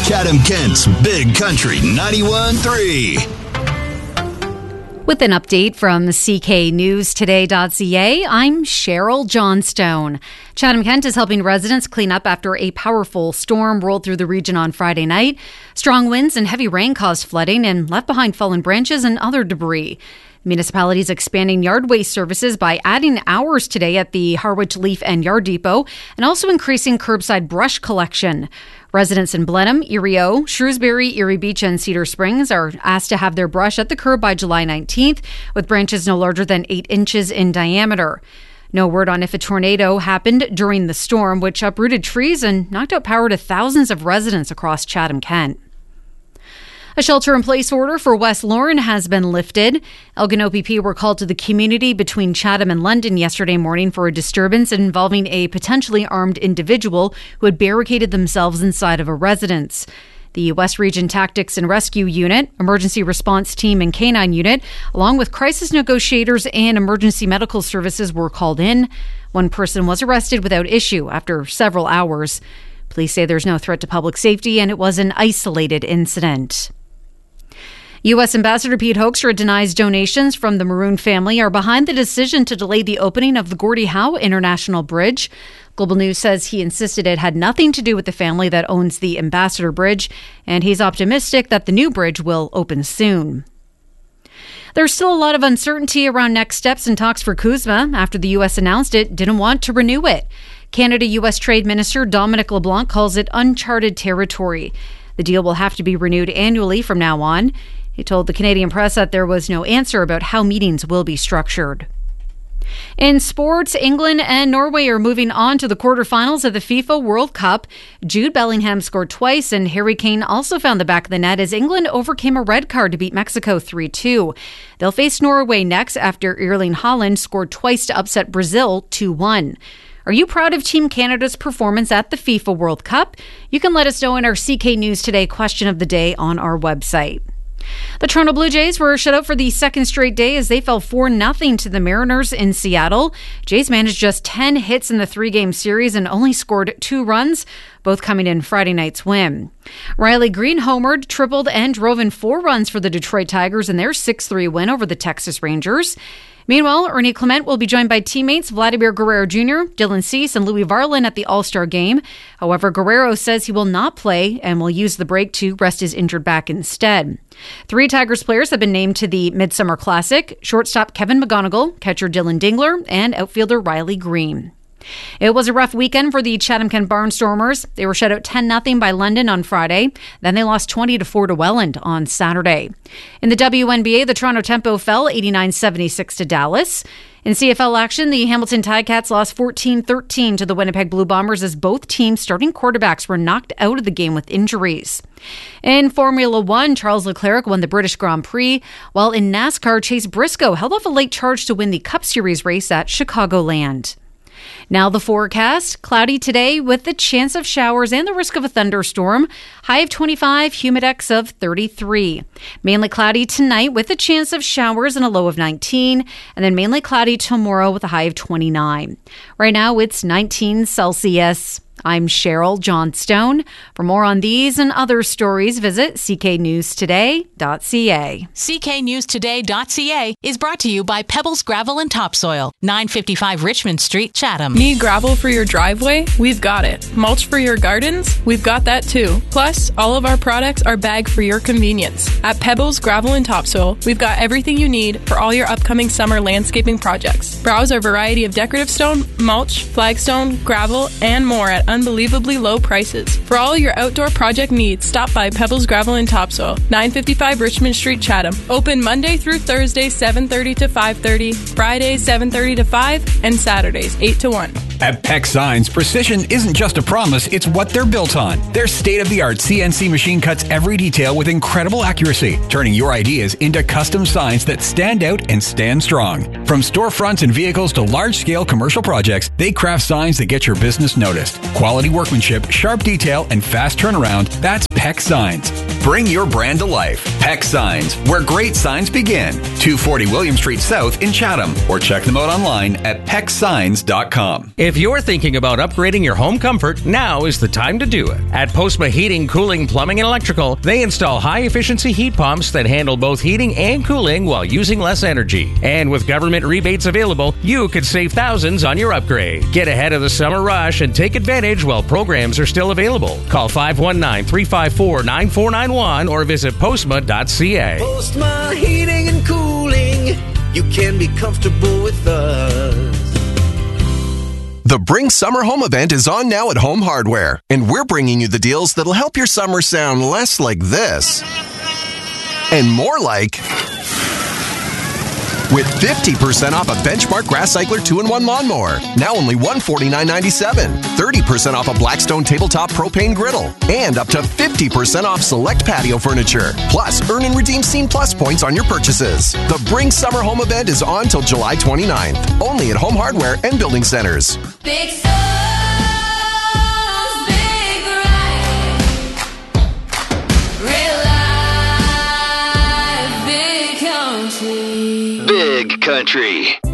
Chatham-Kent's Big Country 91.3. With an update from cknewstoday.ca, I'm Cheryl Johnstone. Chatham-Kent is helping residents clean up after a powerful storm rolled through the region on Friday night. Strong winds and heavy rain caused flooding and left behind fallen branches and other debris. The municipality is expanding yard waste services by adding hours today at the Harwich Leaf and Yard Depot and also increasing curbside brush collection. Residents in Blenheim, Erie O, Shrewsbury, Erie Beach and Cedar Springs are asked to have their brush at the curb by July 19th, with branches no larger than 8 inches in diameter. No word on if a tornado happened during the storm, which uprooted trees and knocked out power to thousands of residents across Chatham-Kent. A shelter-in-place order for West Lorne has been lifted. Elgin OPP were called to the community between Chatham and London yesterday morning for a disturbance involving a potentially armed individual who had barricaded themselves inside of a residence. The West Region Tactics and Rescue Unit, Emergency Response Team and Canine Unit, along with crisis negotiators and emergency medical services were called in. One person was arrested without issue after several hours. Police say there's no threat to public safety and it was an isolated incident. U.S. Ambassador Pete Hoekstra denies donations from the Maroon family are behind the decision to delay the opening of the Gordie Howe International Bridge. Global News says he insisted it had nothing to do with the family that owns the Ambassador Bridge, and he's optimistic that the new bridge will open soon. There's still a lot of uncertainty around next steps in talks for CUSMA after the U.S. announced it didn't want to renew it. Canada-U.S. Trade Minister Dominic LeBlanc calls it uncharted territory. The deal will have to be renewed annually from now on. He told the Canadian press that there was no answer about how meetings will be structured. In sports, England and Norway are moving on to the quarterfinals of the FIFA World Cup. Jude Bellingham scored twice, and Harry Kane also found the back of the net as England overcame a red card to beat Mexico 3-2. They'll face Norway next after Erling Haaland scored twice to upset Brazil 2-1. Are you proud of Team Canada's performance at the FIFA World Cup? You can let us know in our CK News Today question of the day on our website. The Toronto Blue Jays were shut out for the second straight day as they fell 4-0 to the Mariners in Seattle. Jays managed just 10 hits in the 3-game series and only scored 2 runs, both coming in Friday night's win. Riley Green homered, tripled, and drove in 4 runs for the Detroit Tigers in their 6-3 win over the Texas Rangers. Meanwhile, Ernie Clement will be joined by teammates Vladimir Guerrero Jr., Dylan Cease, and Louis Varland at the All-Star game. However, Guerrero says he will not play and will use the break to rest his injured back instead. 3 Tigers players have been named to the Midsummer Classic: shortstop Kevin McGonigal, catcher Dylan Dingler, and outfielder Riley Green. It was a rough weekend for the Chatham-Kent Barnstormers. They were shut out 10-0 by London on Friday. Then they lost 20-4 to Welland on Saturday. In the WNBA, the Toronto Tempo fell 89-76 to Dallas. In CFL action, the Hamilton Ticats lost 14-13 to the Winnipeg Blue Bombers as both teams' starting quarterbacks were knocked out of the game with injuries. In Formula One, Charles Leclerc won the British Grand Prix, while in NASCAR, Chase Briscoe held off a late charge to win the Cup Series race at Chicagoland. Now the forecast. Cloudy today with the chance of showers and the risk of a thunderstorm. High of 25, humidex of 33. Mainly cloudy tonight with a chance of showers and a low of 19. And then mainly cloudy tomorrow with a high of 29. Right now it's 19 Celsius. I'm Cheryl Johnstone. For more on these and other stories, visit cknewstoday.ca. cknewstoday.ca is brought to you by Pebbles Gravel and Topsoil, 955 Richmond Street, Chatham. Need gravel for your driveway? We've got it. Mulch for your gardens? We've got that too. Plus, all of our products are bagged for your convenience. At Pebbles Gravel and Topsoil, we've got everything you need for all your upcoming summer landscaping projects. Browse our variety of decorative stone, mulch, flagstone, gravel, and more at unbelievably low prices. For all your outdoor project needs, stop by Pebbles Gravel and Topsoil, 955 Richmond Street, Chatham. Open Monday through Thursday, 7:30 to 5:30, Fridays, 7:30 to 5, and Saturdays, 8 to 1. At Peck Signs, precision isn't just a promise, it's what they're built on. Their state-of-the-art CNC machine cuts every detail with incredible accuracy, turning your ideas into custom signs that stand out and stand strong. From storefronts and vehicles to large-scale commercial projects, they craft signs that get your business noticed. Quality workmanship, sharp detail, and fast turnaround, that's Peck Signs. Bring your brand to life. Peck Signs, where great signs begin. 240 William Street South in Chatham, or check them out online at pecksigns.com. If you're thinking about upgrading your home comfort, now is the time to do it. At Postma Heating, Cooling, Plumbing, and Electrical, they install high-efficiency heat pumps that handle both heating and cooling while using less energy. And with government rebates available, you could save thousands on your upgrade. Get ahead of the summer rush and take advantage while programs are still available. Call 519-354-9491 or visit postma.ca. Postma Heating and Cooling. You can be comfortable with us. The Bring Summer Home event is on now at Home Hardware, and we're bringing you the deals that'll help your summer sound less like this and more like, with 50% off a Benchmark Grass Cycler 2-in-1 lawnmower, now only $149.97. 30% off a Blackstone Tabletop Propane Griddle, and up to 50% off select patio furniture. Plus, earn and redeem Scene Plus points on your purchases. The Bring Summer Home event is on till July 29th, only at Home Hardware and Building Centers. Big songs, big ride. Real life, big country. Big Country.